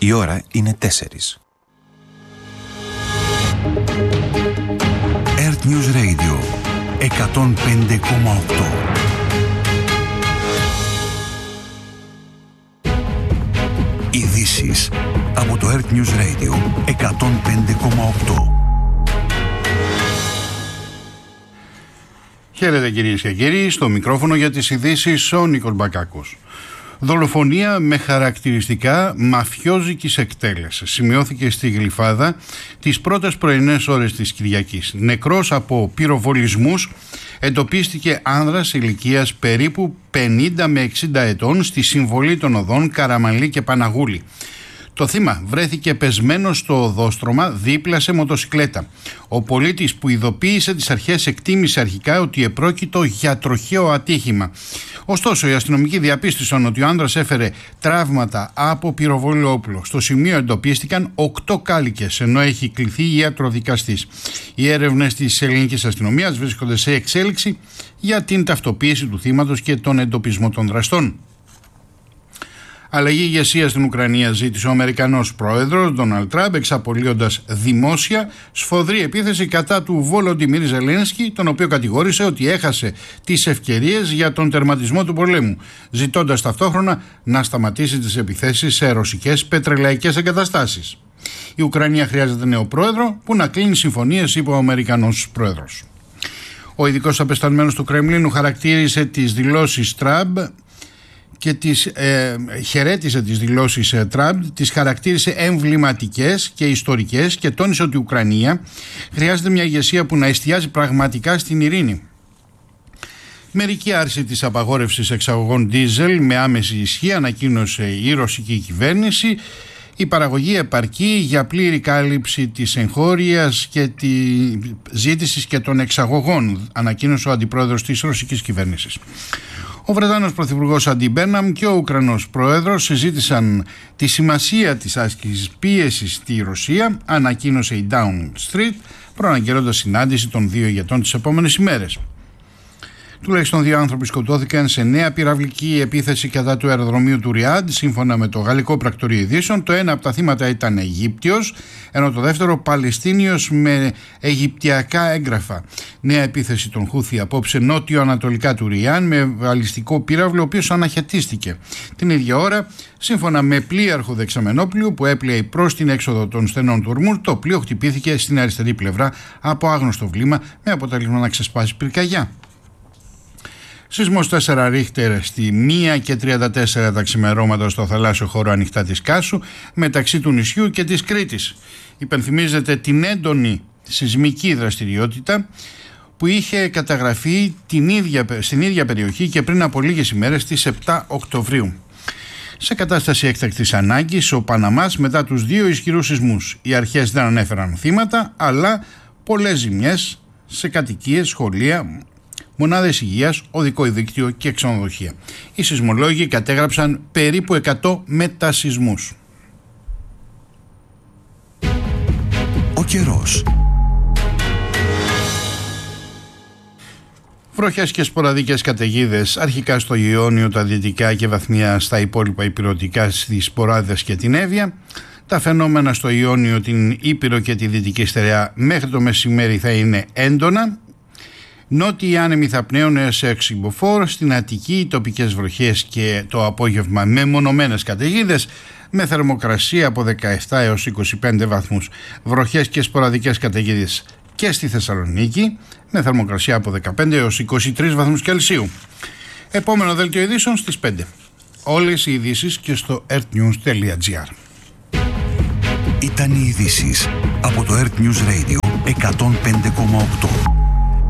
Η ώρα είναι 4. Earth News Radio 105,8. Ειδήσεις από το Earth News Radio 105,8. Χαίρετε κυρίες και κύριοι, στο μικρόφωνο για τις ειδήσεις ο Νίκος Μπακάκος. Δολοφονία με χαρακτηριστικά μαφιόζικης εκτέλεσης σημειώθηκε στη Γλυφάδα τις πρώτες πρωινές ώρες της Κυριακής. Νεκρός από πυροβολισμούς εντοπίστηκε άνδρας ηλικίας περίπου 50 με 60 ετών στη συμβολή των οδών Καραμανλή και Παναγούλη. Το θύμα βρέθηκε πεσμένο στο οδόστρωμα δίπλα σε μοτοσικλέτα. Ο πολίτης που ειδοποίησε τις αρχές εκτίμησε αρχικά ότι επρόκειτο για τροχαίο ατύχημα. Ωστόσο, οι αστυνομικοί διαπίστωσαν ότι ο άνδρας έφερε τραύματα από πυροβόλιο όπλο. Στο σημείο εντοπίστηκαν 8 κάλικες, ενώ έχει κληθεί ιατροδικαστής. Οι έρευνες της ελληνικής αστυνομίας βρίσκονται σε εξέλιξη για την ταυτοποίηση του θύματος και τον εντοπισμό των δραστών. Αλλαγή ηγεσία στην Ουκρανία ζήτησε ο Αμερικανός πρόεδρος Ντόναλντ Τραμπ, εξαπολύοντας δημόσια σφοδρή επίθεση κατά του Βολοντιμίρ Ζελένσκι, τον οποίο κατηγόρησε ότι έχασε τις ευκαιρίες για τον τερματισμό του πολέμου, ζητώντας ταυτόχρονα να σταματήσει τις επιθέσεις σε ρωσικές πετρελαϊκές εγκαταστάσεις. Η Ουκρανία χρειάζεται νέο πρόεδρο που να κλείνει συμφωνίες, είπε ο Αμερικανός πρόεδρος. Ο ειδικός απεσταλμένος του Κρεμλίνου χαρακτήρισε τις δηλώσεις Τραμπ και χαιρέτησε τις δηλώσεις Τραμπ, τις χαρακτήρισε εμβληματικές και ιστορικές και τόνισε ότι η Ουκρανία χρειάζεται μια ηγεσία που να εστιάζει πραγματικά στην ειρήνη. Μερική άρση της απαγόρευσης εξαγωγών ντίζελ με άμεση ισχύ, ανακοίνωσε η ρωσική κυβέρνηση. Η παραγωγή επαρκεί για πλήρη κάλυψη της εγχώριας και της ζήτησης και των εξαγωγών, ανακοίνωσε ο αντιπρόεδρος της ρωσικής κυβέρνησης. Ο Βρετανός Πρωθυπουργός Άντι Μπέρναμ και ο Ουκρανός Πρόεδρος συζήτησαν τη σημασία της άσκησης πίεσης στη Ρωσία, ανακοίνωσε η Downing Street, προαναγγέλλοντας συνάντηση των δύο ηγετών τις επόμενες ημέρες. Τουλάχιστον 2 άνθρωποι σκοτώθηκαν σε νέα πυραυλική επίθεση κατά του αεροδρομίου του Ριάντ, σύμφωνα με το γαλλικό πρακτορείο ειδήσεων. Το ένα από τα θύματα ήταν Αιγύπτιος, ενώ το δεύτερο Παλαιστίνιος με αιγυπτιακά έγγραφα. Νέα επίθεση των Χούθι απόψε νότιο-ανατολικά του Ριάν με βαλιστικό πύραυλο, ο οποίος αναχαιτίστηκε. Την ίδια ώρα, σύμφωνα με πλοίαρχο δεξαμενόπλιο που έπλεε προς την έξοδο των στενών του Ορμούρ, το πλοίο χτυπήθηκε στην αριστερή πλευρά από άγνωστο βλήμα, με αποτέλεσμα να ξεσπάσει πυρκαγιά. Σεισμός 4 Ρίχτερ στη 1:34 τα ξημερώματα στο θαλάσσιο χώρο ανοιχτά της Κάσου, μεταξύ του νησιού και της Κρήτης. Υπενθυμίζεται την έντονη σεισμική δραστηριότητα που είχε καταγραφεί στην ίδια περιοχή και πριν από λίγες ημέρες, στις 7 Οκτωβρίου. Σε κατάσταση έκτακτης ανάγκης ο Παναμάς μετά τους 2 ισχυρούς σεισμούς. Οι αρχές δεν ανέφεραν θύματα, αλλά πολλές ζημιές σε κατοικίες, σχολεία, μονάδες υγείας, οδικό δίκτυο και ξενοδοχεία. Οι σεισμολόγοι κατέγραψαν περίπου 100 μετασεισμούς. Ο καιρός. Βροχές και σποραδικές καταιγίδες, αρχικά στο Ιόνιο, τα δυτικά και βαθμιά στα υπόλοιπα ηπειρωτικά, στις Ποράδες και την Εύβοια. Τα φαινόμενα στο Ιόνιο, την Ήπειρο και τη Δυτική Στερεά μέχρι το μεσημέρι θα είναι έντονα. Νότιοι άνεμοι θα πνέουν έως 6 μποφόρ, στην Αττική οι τοπικές βροχές και το απόγευμα με μονομένες καταιγίδες, με θερμοκρασία από 17 έως 25 βαθμούς. Βροχές και σποραδικές καταιγίδες και στη Θεσσαλονίκη, με θερμοκρασία από 15 έως 23 βαθμούς Κελσίου. Επόμενο δελτίο ειδήσεων στις 5. Όλες οι ειδήσεις και στο earthnews.gr. Ήταν οι ειδήσεις από το Earth News Radio 105,8.